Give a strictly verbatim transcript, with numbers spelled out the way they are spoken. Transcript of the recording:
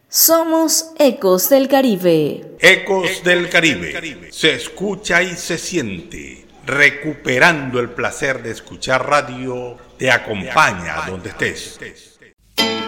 Somos Ecos del Caribe. Ecos del Caribe. Se escucha y se siente. Recuperando el placer de escuchar radio, te acompaña donde estés.